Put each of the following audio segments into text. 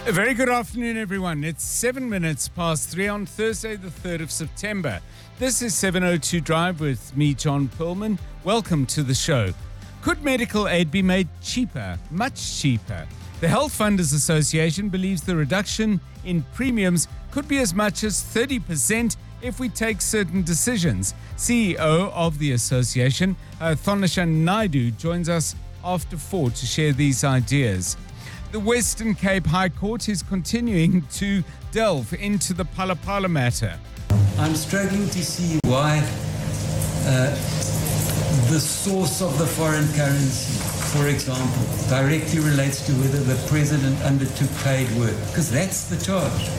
A very good afternoon, everyone. It's 7 minutes past 3 on Thursday, the 3rd of September. This is 702 Drive with me, John Perlman. Welcome to the show. Could medical aid be made cheaper, much cheaper? The Health Funders Association believes the reduction in premiums could be as much as 30% if we take certain decisions. CEO of the association, Thonisha Naidu, joins us after 4 to share these ideas. The Western Cape High Court is continuing to delve into the Phala Phala matter. I'm struggling to see why the source of the foreign currency, for example, directly relates to whether the president undertook paid work, because that's the charge.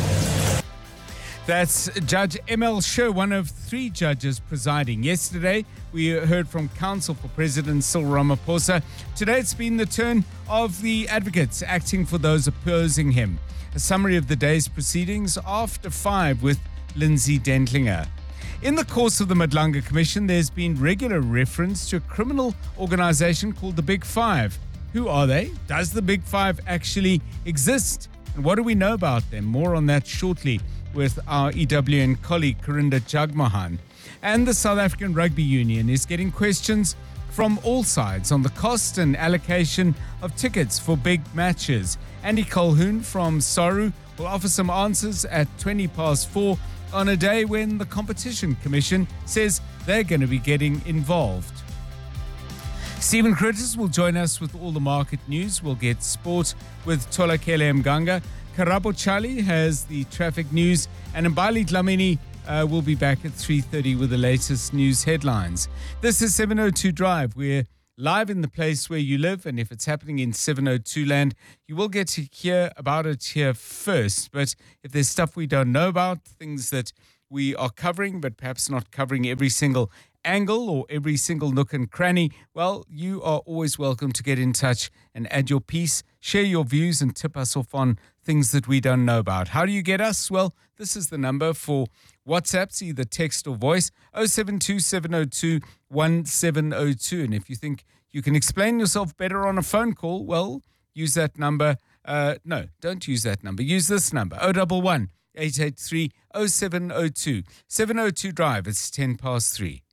That's Judge M.L. Sher, one of 3 judges presiding. Yesterday, we heard from counsel for President Cyril Ramaphosa. Today, it's been the turn of the advocates acting for those opposing him. A summary of the day's proceedings after 5 with Lindsay Dentlinger. In the course of the Madlanga Commission, there's been regular reference to a criminal organization called the Big Five. Who are they? Does the Big Five actually exist? And what do we know about them? More on that shortly with our EWN colleague Karinda Jagmohan. And the South African Rugby Union is getting questions from all sides on the cost and allocation of tickets for big matches. Andy Colhoun from SARU will offer some answers at 20 past 4 on a day when the Competition Commission says they're going to be getting involved. Stephen Critters will join us with all the market news. We'll get sport with Tolakele Mganga. Karabo Charlie has the traffic news, and Mbali Dlamini will be back at 3:30 with the latest news headlines. This is 702 Drive. We're live in the place where you live, and if it's happening in 702 land, you will get to hear about it here first. But if there's stuff we don't know about, things that we are covering, but perhaps not covering every single angle or every single nook and cranny, well, you are always welcome to get in touch and add your piece, share your views and tip us off on things that we don't know about. How do you get us? Well, this is the number for WhatsApps, either text or voice, 072 702 1702. And if you think you can explain yourself better on a phone call, well, use that number. No, don't use that number. Use this number, 011 883 0702. 702 Drive, it's 10 past 3.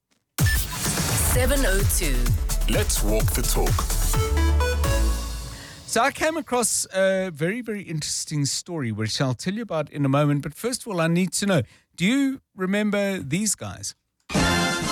702. Let's walk the talk. So I came across a very, very interesting story, which I'll tell you about in a moment. But first of all, I need to know, do you remember these guys?